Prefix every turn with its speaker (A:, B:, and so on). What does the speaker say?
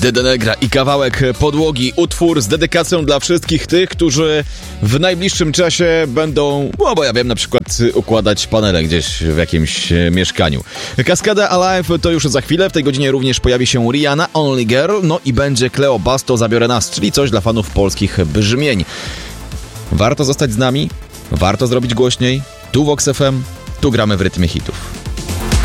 A: Dede Negra i kawałek Podłogi, utwór z dedykacją dla wszystkich tych, którzy w najbliższym czasie będą, bo ja wiem, na przykład układać panele gdzieś w jakimś mieszkaniu. Kaskada Alive to już za chwilę, w tej godzinie również pojawi się Rihanna, Only Girl, no i będzie Cleo Basto, Zabiorę nas, czyli coś dla fanów polskich brzmień. Warto zostać z nami, warto zrobić głośniej, tu Vox FM, tu gramy w rytmie hitów.